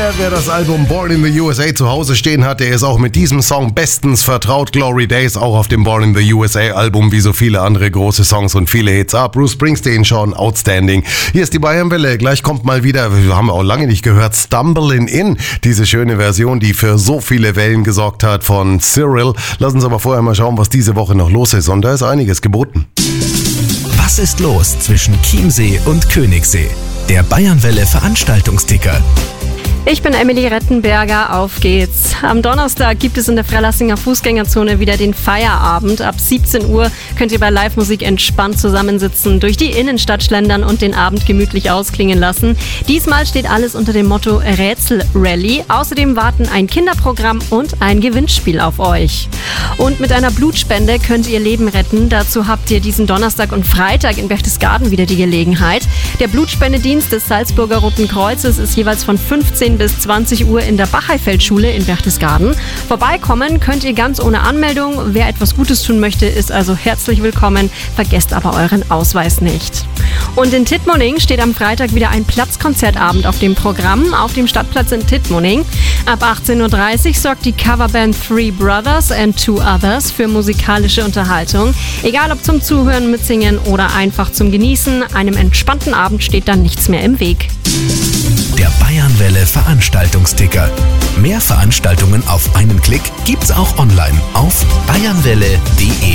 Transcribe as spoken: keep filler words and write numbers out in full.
Wer das Album Born in the U S A zu Hause stehen hat, der ist auch mit diesem Song bestens vertraut. Glory Days, auch auf dem Born in the U S A Album, wie so viele andere große Songs und viele Hits. Ah, Bruce Springsteen schon, outstanding. Hier ist die Bayernwelle, gleich kommt mal wieder, wir haben auch lange nicht gehört, Stumbling In, diese schöne Version, die für so viele Wellen gesorgt hat von Cyril. Lass uns aber vorher mal schauen, was diese Woche noch los ist, und da ist einiges geboten. Was ist los zwischen Chiemsee und Königssee? Der Bayernwelle Veranstaltungsticker. Ich bin Emily Rettenberger, auf geht's. Am Donnerstag gibt es in der Freilassinger Fußgängerzone wieder den Feierabend. Ab siebzehn Uhr könnt ihr bei Live-Musik entspannt zusammensitzen, durch die Innenstadt schlendern und den Abend gemütlich ausklingen lassen. Diesmal steht alles unter dem Motto Rätsel-Rally. Außerdem warten ein Kinderprogramm und ein Gewinnspiel auf euch. Und mit einer Blutspende könnt ihr Leben retten. Dazu habt ihr diesen Donnerstag und Freitag in Berchtesgaden wieder die Gelegenheit. Der Blutspendedienst des Salzburger Roten Kreuzes ist jeweils von fünfzehn bis zwanzig Uhr in der Bachheifeldschule in Berchtesgaden. Vorbeikommen könnt ihr ganz ohne Anmeldung. Wer etwas Gutes tun möchte, ist also herzlich willkommen. Vergesst aber euren Ausweis nicht. Und in Tittmoning steht am Freitag wieder ein Platzkonzertabend auf dem Programm, auf dem Stadtplatz in Tittmoning. Ab achtzehn Uhr dreißig sorgt die Coverband Three Brothers and Two Others für musikalische Unterhaltung. Egal ob zum Zuhören, Mitsingen oder einfach zum Genießen, einem entspannten Abend steht dann nichts mehr im Weg. Der Bayernwelle Veranstaltungsticker. Mehr Veranstaltungen auf einen Klick gibt's auch online auf bayernwelle punkt de.